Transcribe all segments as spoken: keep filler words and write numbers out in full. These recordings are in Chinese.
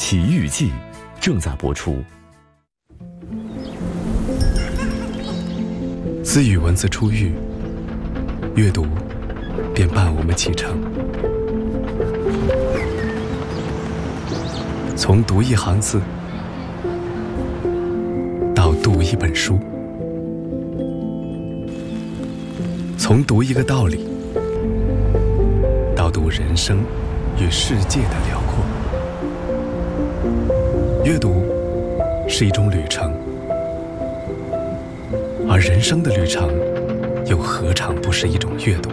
奇遇记》正在播出。 自与文字初遇，阅读便伴我们启程。从读一行字到读一本书，从读一个道理到读人生与世界的辽阔。阅读是一种旅程，而人生的旅程又何尝不是一种阅读？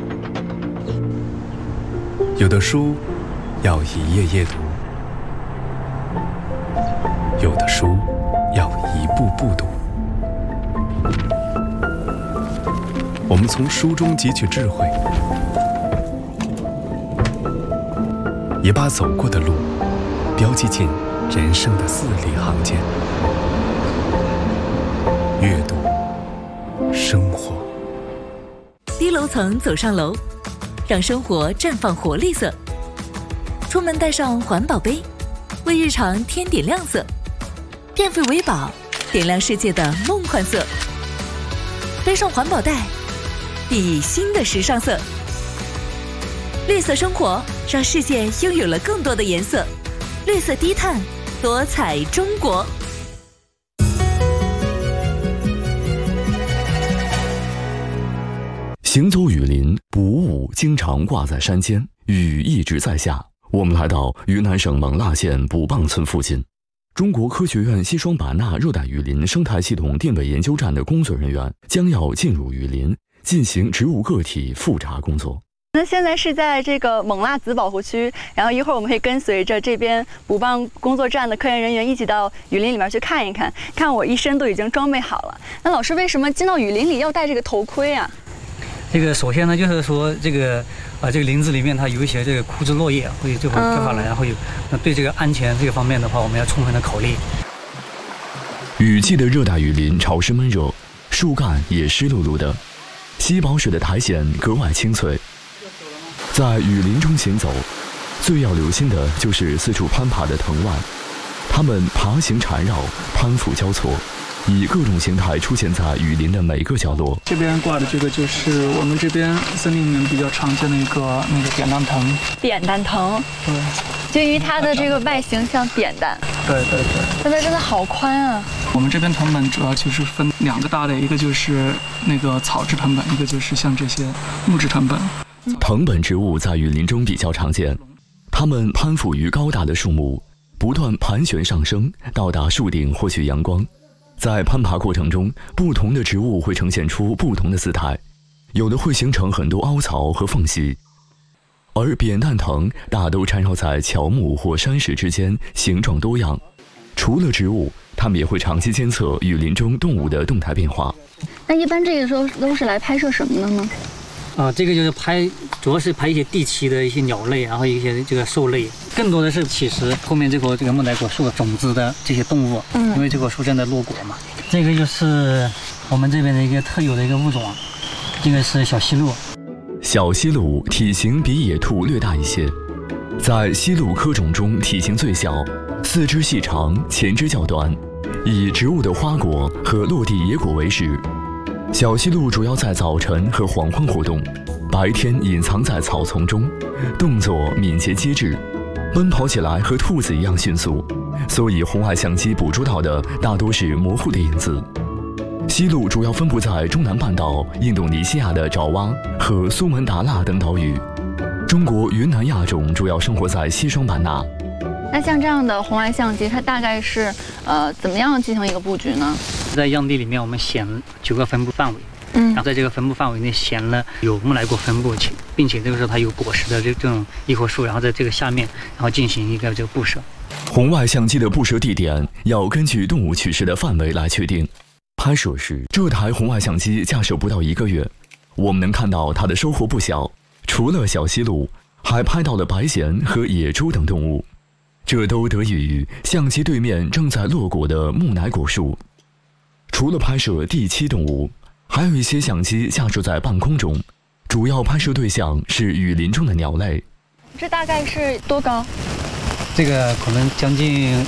有的书要一页页读，有的书要一步步读。我们从书中汲取智慧，也把走过的路标记进人生的字里行间。阅读，生活。 低楼层走上楼，让生活绽放活力色。出门带上环保杯，为日常添点亮色。变废为宝，点亮世界的梦幻色。背上环保袋，熠熠新的时尚色。绿色生活，让世界拥有了更多的颜色。绿色低碳，多彩中国。 行走雨林，薄雾经常挂在山间，雨一直在下。我们来到云南省勐腊县卜蚌村附近，中国科学院西双版纳热带雨林生态系统定位研究站的工作人员将要进入雨林，进行植物个体复查工作。 那现在是在这个勐腊子保护区，然后一会儿我们会跟随着这边卜蚌工作站的科研人员一起到雨林里面去看一看。看我一身都已经装备好了。那老师为什么进到雨林里要戴这个头盔啊？ 这个首先呢，就是说这个啊，这个林子里面它有一些这个枯枝落叶会就会掉下来，然后有那对这个安全这个方面的话，我们要充分的考虑。 雨季的热带雨林潮湿闷热，树干也湿漉漉的，吸饱水的苔藓格外清脆。在雨林中行走，最要留心的就是四处攀爬的藤蔓，它们爬行缠绕，攀附交错，以各种形态出现在雨林的每个角落。 这边挂的这个就是我们这边森林里面比较常见的一个那个扁担藤。 扁担藤， 对， 就因为它的这个外形像扁担。 对对对。 但它真的好宽啊！ 我们这边藤本主要就是分两个大类，一个就是那个草质藤本，一个就是像这些木质藤本。 藤本植物在雨林中比较常见，它们攀附于高大的树木，不断盘旋上升，到达树顶获取阳光。在攀爬过程中，不同的植物会呈现出不同的姿态，有的会形成很多凹槽和缝隙，而扁担藤大都缠绕在乔木或山石之间，形状多样。除了植物，它们也会长期监测雨林中动物的动态变化。 那一般这个时候都是来拍摄什么的呢？ 啊，这个就是拍，主要是拍一些地栖的一些鸟类，然后一些这个兽类，更多的是其实后面这棵这个木乃果树种子的这些动物，嗯，因为这棵树正在落果嘛。这个就是我们这边的一个特有的一个物种，这个是小溪鹿。 小溪鹿体型比野兔略大一些，在溪鹿科种中体型最小，四肢细长，前肢较短，以植物的花果和落地野果为食。小溪鹿主要在早晨和黄昏活动，白天隐藏在草丛中，动作敏捷机智，奔跑起来和兔子一样迅速，所以红外相机捕捉到的大多是模糊的影子。溪鹿主要分布在中南半岛、印度尼西亚的爪哇和苏门答腊等岛屿。中国云南亚种主要生活在西双版纳。 那像这样的红外相机，它大概是呃怎么样进行一个布局呢？ 在样地里面，我们选九个分布范围， 嗯， 然后在这个分布范围内选了有木乃果分布，并且这个时候它有果实的这这种一棵树，然后在这个下面，然后进行一个这个布设。 红外相机的布设地点要根据动物取食的范围来确定。拍摄时，这台红外相机架设不到一个月，我们能看到它的收获不小，除了小溪鹿，还拍到了白鹇和野猪等动物。这都得益于相机对面正在落果的木乃果树。除了拍摄地栖动物，还有一些相机架设在半空中，主要拍摄对象是雨林中的鸟类。 这大概是多高？ 这个可能将近